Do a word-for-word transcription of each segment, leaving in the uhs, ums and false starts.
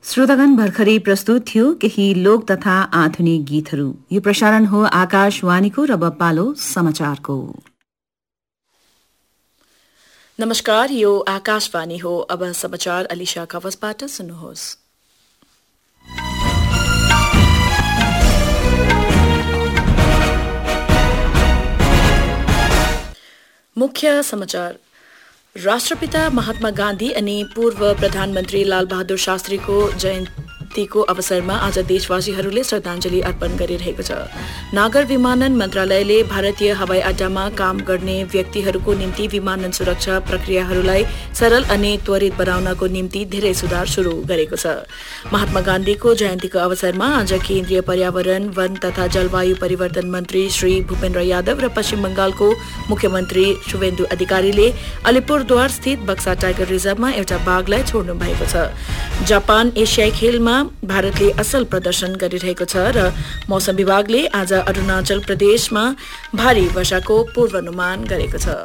श्रोतागण भर्खरै प्रस्तुत थियो केही लोक तथा आधुनिक गीतहरू। यो प्रसारण हो आकाशवाणीको र अब पालो समाचारको। नमस्कार, यो आकाशवाणी हो। अब समाचार अलिशा कवचबाट सुन्नुहोस्। मुख्य समाचार। राष्ट्रपिता महात्मा गान्धी अनि पूर्व प्रधानमन्त्री लालबहादुर शास्त्रीको जयन्तीको अवसरमा आज देशवासीहरूले श्रद्धाञ्जली अर्पण गरिरहेको छ। नागर विमानन मन्त्रालयले भारतीय हवाई अड्डामा काम गर्ने व्यक्तिहरूको निम्ति विमानन सुरक्षा प्रक्रियाहरूलाई सरल अनि त्वरित बनाउनको निम्ति धेरै सुधार शुरू गरेको छ। महात्मा गान्धीको जयन्तीको अवसरमा आज केन्द्रीय पर्यावरण, वन तथा जलवायु परिवर्तन मन्त्री श्री भूपेन्द्र यादव र पश्चिम बंगालको मुख्यमन्त्री शुभेन्दु अधिकारीले अलिपुरद्वार स्थित बक्सा टाइगर रिजर्भमा एउटा बाघलाई छोड्नु भएको छ। जापान एसियाई खेलमा भारतले असल प्रदर्शन गरिरहेको छ र मौसम विभागले आज अरुणाचल प्रदेशमा भारी वर्षाको पूर्वानुमान गरेको छ।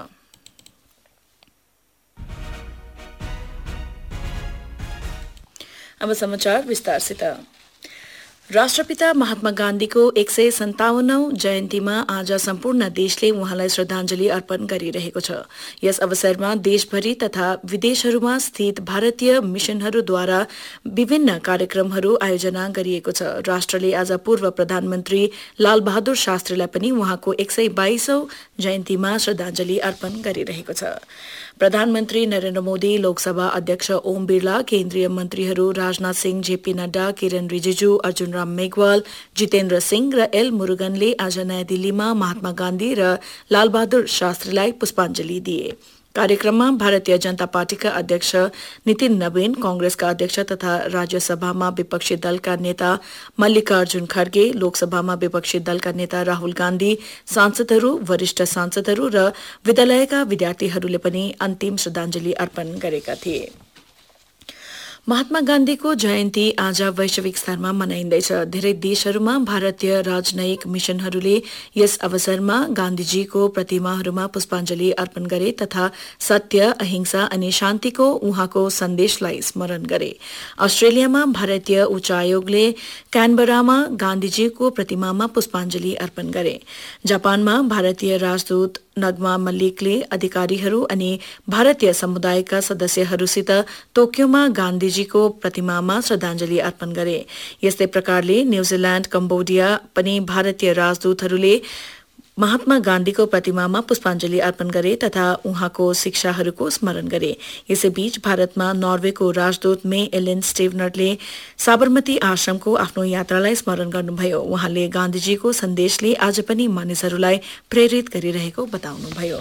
अब समाचार विस्तारसित। राष्ट्रपिता महात्मा गान्धीको एक सय सन्ताउन्नौ जयन्तीमा आज सम्पूर्ण देशले उहाँलाई श्रद्धाञ्जली अर्पण गरिरहेको छ। यस अवसरमा देशभरि तथा विदेशहरूमा स्थित भारतीय मिशनहरूद्वारा विभिन्न कार्यक्रमहरू आयोजना गरिएको छ। राष्ट्रले आज पूर्व प्रधानमन्त्री लालबहादुर शास्त्रीलाई पनि उहाँको एक सय बाइसौं जयन्तीमा श्रद्धाञ्जली अर्पण गरिरहेको छ। प्रधानमन्त्री नरेन्द्र मोदी, लोकसभा अध्यक्ष ओम बिरला, केन्द्रीय मन्त्रीहरू राजनाथ सिंह, जेपी नड्डा, किरण रिजिजू, अर्जुन राम मेघवाल, जितेन्द्र सिंह र एल मुरुगनले आज नयाँ दिल्लीमा महात्मा गान्धी र लालबहादुर शास्त्रीलाई पुष्पाञ्जली दिए। कार्यक्रममा भारतीय जनता पार्टीका अध्यक्ष नितिन नवीन, कांग्रेसका अध्यक्ष तथा राज्यसभामा विपक्षी दलका नेता मल्लिकार्जुन खड्गे, लोकसभामा विपक्षी दलका नेता राहुल गान्धी, सांसदहरू, वरिष्ठ सांसदहरू र विद्यालयका विद्यार्थीहरूले पनि अन्तिम श्रद्धाञ्जली अर्पण गरेका थिए। महात्मा गान्धीको जयन्ती आज वैश्विक स्तरमा मनाइँदैछ। धेरै देशहरूमा भारतीय राजनयिक मिशनहरूले यस अवसरमा गान्धीजीको प्रतिमाहरूमा पुष्पाञ्जली अर्पण गरे तथा सत्य, अहिंसा अनि शान्तिको उहाँको सन्देशलाई स्मरण गरे। अस्ट्रेलियामा भारतीय उच्चायोगले क्यानबरामा गान्धीजीको प्रतिमामा पुष्पाञ्जली अर्पण गरे। जापानमा भारतीय राजदूत नगमा मल्लिकले अधिकारीहरू अनि भारतीय समुदायका सदस्यहरूसित टोकियोमा गान्धीजीको प्रतिमामा श्रद्धाञ्जली अर्पण गरे। यस्तै प्रकारले न्यूजील्याण्ड, कम्बोडिया पनि भारतीय राजदूतहरूले महात्मा गान्धीको प्रतिमामा पुष्पाञ्जली अर्पण गरे तथा उहाँको शिक्षाहरूको स्मरण गरे। यसैबीच भारतमा नर्वेको राजदूत मे एलेन स्टेभनरले साबरमती आश्रमको आफ्नो यात्रालाई स्मरण गर्नुभयो। उहाँले गान्धीजीको सन्देशले आज पनि मानिसहरूलाई प्रेरित गरिरहेको बताउनुभयो।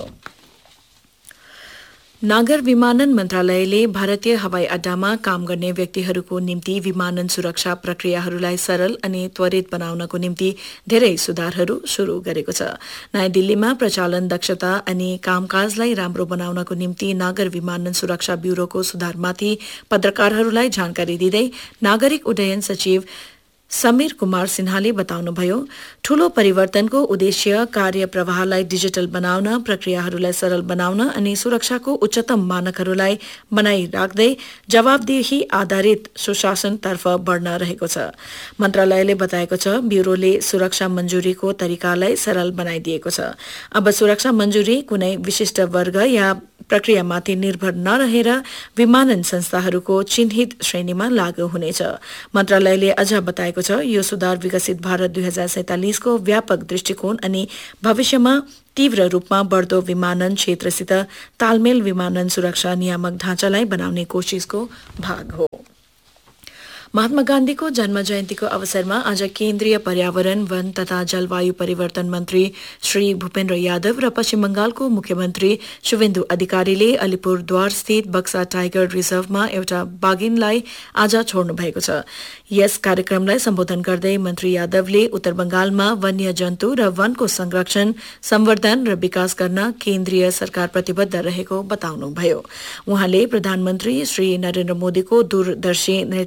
नागर विमानन मन्त्रालयले भारतीय हवाई अड्डामा काम गर्ने व्यक्तिहरूको निम्ति विमानन सुरक्षा प्रक्रियाहरूलाई सरल अनि त्वरित बनाउनको निम्ति धेरै सुधारहरू शुरू गरेको छ। नयाँ दिल्लीमा प्रचालन दक्षता अनि कामकाजलाई राम्रो बनाउनको निम्ति नागर विमानन सुरक्षा ब्यूरोको सुधारमाथि पत्रकारहरूलाई जानकारी दिँदै नागरिक उड्डयन सचिव समीर कुमार सिन्हाले बताउनुभयो, ठूलो परिवर्तनको उद्देश्य कार्य प्रवाहलाई डिजिटल बनाउन, प्रक्रियाहरूलाई सरल बनाउन अनि सुरक्षाको उच्चतम मानकहरूलाई बनाइ राख्दै जवाबदेही आधारित सुशासनतर्फ बढ़न रहेको छ। मन्त्रालयले बताएको छ, ब्यूरोले सुरक्षा मञ्जुरीको तरिकालाई सरल बनाइदिएको छ। अब सुरक्षा मञ्जुरी कुनै विशिष्ट वर्ग या प्रक्रियामाथि निर्भर नरहेर विमानन संस्थाहरूको चिन्हित श्रेणीमा लागू हुनेछ। मन्त्रालयले अझ बताएको छ, यो सुधार विकसित भारत दुई हजार सैंतालिसको व्यापक दृष्टिकोण अनि भविष्यमा तीव्र रूपमा बढ़दो विमानन क्षेत्रसित तालमेल विमानन सुरक्षा नियामक ढाँचालाई बनाउने कोशिशको भाग हो। महात्मा गान्धीको जन्म जयन्तीको अवसरमा आज केन्द्रीय पर्यावरण, वन तथा जलवायु परिवर्तन मन्त्री श्री भूपेन्द्र यादव र पश्चिम बंगालको मुख्यमन्त्री शुभेन्दु अधिकारीले अलिपुरद्वार स्थित बक्सा टाइगर रिजर्भमा एउटा बाघिनलाई आज छोड्नु भएको छ। यस कार्यक्रमलाई सम्बोधन गर्दै मन्त्री यादवले उत्तर बंगालमा वन्य जन्तु र वनको संरक्षण, संवर्धन र विकास गर्न केन्द्रीय सरकार प्रतिबद्ध रहेको बताउनुभयो। उहाँले प्रधानमन्त्री श्री नरेन्द्र मोदीको दूरदर्शी नेतृत्वमा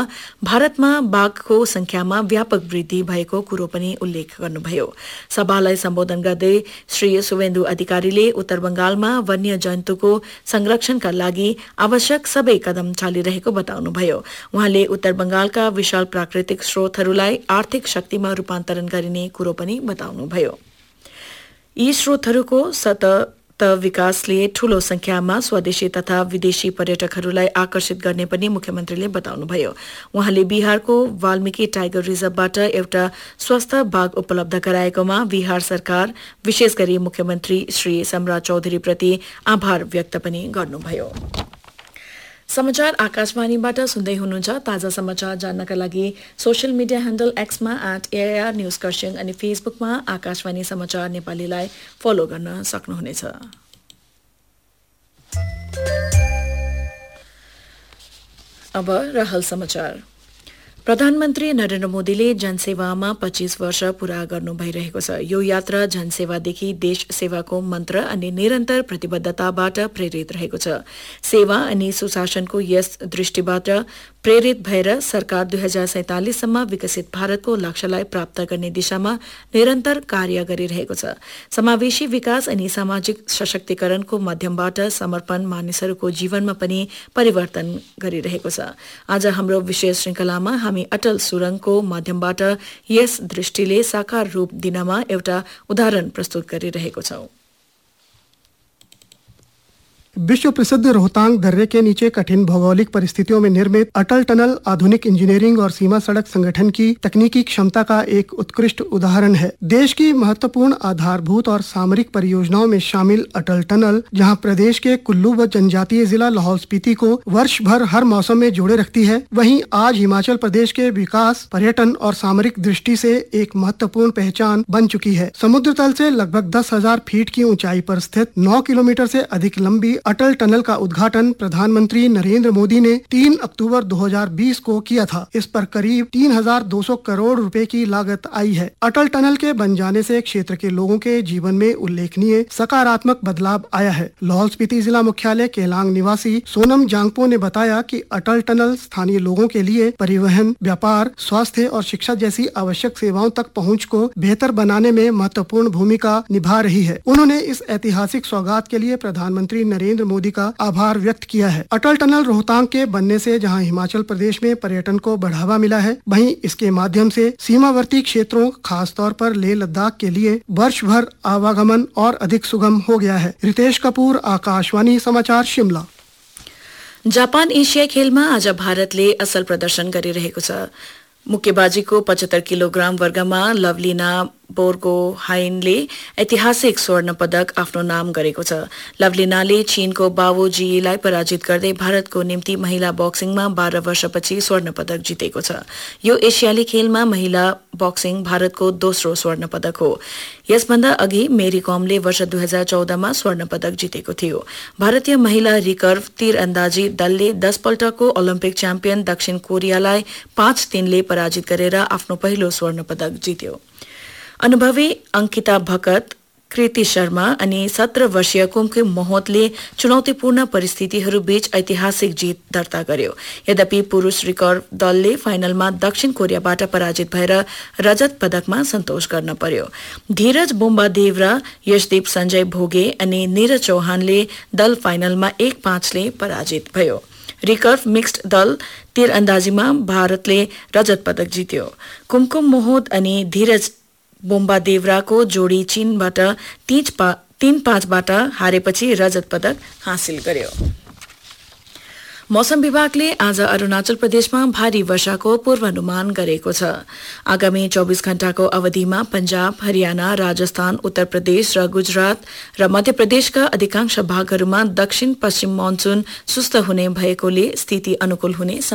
भारतमा बाघको संख्यामा व्यापक वृद्धि भएको कुरो पनि उल्लेख गर्नुभयो। सभालाई सम्बोधन गर्दै श्री सुवेन्दु अधिकारीले उत्तर बंगालमा वन्य जन्तुको संरक्षणका लागि आवश्यक सबै कदम चालिरहेको बताउनुभयो। उहाँले उत्तर बंगालका विशाल प्राकृतिक स्रोतहरूलाई आर्थिक शक्तिमा रूपान्तरण गरिने कुरो पनि बताउनुभयो। यी स्रोतहरूको सतत विकासले ठूलो संख्यामा स्वदेशी तथा विदेशी पर्यटकहरूलाई आकर्षित गर्ने पनि मुख्यमन्त्रीले बताउनुभयो। उहाँले बिहारको वाल्मीकि टाइगर रिजर्भबाट एउटा स्वस्थ बाघ उपलब्ध गराएकोमा बिहार सरकार विशेष गरी मुख्यमन्त्री श्री सम्राट चौधरीप्रति आभार व्यक्त पनि गर्नुभयो। समाचार आकाशवाणीबाट सुन्दै हुनुहुन्छ। ताजा समाचार जान्नका लागि social media handle एक्समा at AIR news Kurseong अनि फेसबुकमा आकाशवाणी समाचार नेपालीलाई फलो गर्न सक्नुहुनेछ। अब रहल समाचार। प्रधानमन्त्री नरेन्द्र मोदीले जनसेवामा पच्चीस वर्ष पूरा गर्नु भइरहेको छ। यो यात्रा जनसेवादेखि देश सेवाको मन्त्र अनि निरन्तर प्रतिबद्धताबाट प्रेरित रहेको छ। सेवा अनि सुशासनको यस दृष्टिबाट प्रेरित भएर सरकार दुई हजार सैंतालिससम्म विकसित भारतको लक्ष्यलाई प्राप्त गर्ने दिशामा निरन्तर कार्य गरिरहेको छ। समावेशी विकास अनि सामाजिक सशक्तिकरणको माध्यमबाट समर्पण मानिसहरूको जीवनमा पनि परिवर्तन गरिरहेको छ। आज हाम्रो विशेष श्रृंखलामा हामी अटल सुरङको माध्यमबाट यस दृष्टिले साकार रूप दिनमा एउटा उदाहरण प्रस्तुत गरिरहेको छौं। विश्व प्रसिद्ध रोहतांग दर्रे के नीचे कठिन भौगोलिक परिस्थितियों में निर्मित अटल टनल आधुनिक इंजीनियरिंग और सीमा सड़क संगठन की तकनीकी क्षमता का एक उत्कृष्ट उदाहरण है। देश की महत्वपूर्ण आधारभूत और सामरिक परियोजनाओं में शामिल अटल टनल, जहां प्रदेश के कुल्लू व जनजातीय जिला लाहौल स्पीति को वर्ष भर हर मौसम में जोड़े रखती है, वहीं आज हिमाचल प्रदेश के विकास, पर्यटन और सामरिक दृष्टि से एक महत्वपूर्ण पहचान बन चुकी है। समुद्र तल से लगभग दस हजार फीट की ऊंचाई पर स्थित नौ किलोमीटर से अधिक लंबी अटल टनल का उद्घाटन प्रधानमंत्री नरेंद्र मोदी ने तीन अक्टूबर दो हजार बीस को किया था। इस पर करीब तीन हजार दो सौ करोड़ रुपए की लागत आई है। अटल टनल के बन जाने से क्षेत्र के लोगों के जीवन में उल्लेखनीय सकारात्मक बदलाव आया है। लाहौल स्पीति जिला मुख्यालय केलांग निवासी सोनम जांगपो ने बताया कि अटल टनल स्थानीय लोगों के लिए परिवहन, व्यापार, स्वास्थ्य और शिक्षा जैसी आवश्यक सेवाओं तक पहुँच को बेहतर बनाने में महत्वपूर्ण भूमिका निभा रही है। उन्होंने इस ऐतिहासिक सौगात के लिए प्रधानमंत्री नरेंद्र मोदी का आभार व्यक्त किया है। अटल टनल रोहतांग के बनने से जहां हिमाचल प्रदेश में पर्यटन को बढ़ावा मिला है, वहीं इसके माध्यम से सीमावर्ती क्षेत्रों, खास तौर पर लेह लद्दाख के लिए वर्ष भर आवागमन और अधिक सुगम हो गया है। रितेश कपूर, आकाशवाणी समाचार, शिमला। जापान एशिया खेलमा आज भारतले असल प्रदर्शन गरिरहेको छ। मुक्केबाजीको पचहत्तर किलोग्राम वर्गमा लवलिना बोर्गोहाइनले ऐतिहासिक स्वर्ण पदक आफ्नो नाम गरेको छ। लवलिनाले चीनको बावो जीलाई पराजित गर्दै भारतको निम्ति महिला बक्सिङमा बाह्र वर्षपछि स्वर्ण पदक जितेको छ। यो एसियाली खेलमा महिला बक्सिङ भारतको दोस्रो स्वर्ण पदक हो। यसभन्दा अघि मेरी कमले वर्ष दुई हजार चौधमा स्वर्ण पदक जितेको थियो। भारतीय महिला रिकर्भ तीरअन्दाजी दलले दस पल्टको ओलम्पिक च्याम्पियन दक्षिण कोरियालाई पाँच तीनले पराजित गरेर आफ्नो पहिलो स्वर्ण पदक जित्यो। अनुभवी अंकिता भकत, कृति शर्मा अनि सत्र वर्षीय कुमकुम मोहतले चुनौतीपूर्ण परिस्थितिहरूबीच ऐतिहासिक जीत दर्ता गर्यो। यद्यपि पुरूष रिकर्भ दलले फाइनलमा दक्षिण कोरियाबाट पराजित भएर रजत पदकमा सन्तोष गर्न पर्यो। धीरज बोम्बादेव र यशदीप सञ्जय भोगे अनि नीरज चौहानले दल फाइनलमा एक पाँचले पराजित भयो। रिकर्भ मिक्स्ड दल तीरअन्दाजीमा भारतले रजत पदक जित्यो। कुमकुम मोहत अनि धीरज बोम्बादेवराको जोडी चीनबाट तीन पाँचबाट हारेपछि रजत पदक हासिल गर्यो। मौसम विभागले आज अरूणाचल प्रदेशमा भारी वर्षाको पूर्वानुमान गरेको छ। आगामी चौबीस घण्टाको अवधिमा पंजाब, हरियाणा, राजस्थान, उत्तर प्रदेश र गुजरात र मध्य प्रदेशका अधिकांश भागहरूमा दक्षिण पश्चिम मनसून सुस्त हुने भएकोले स्थिति अनुकूल हुने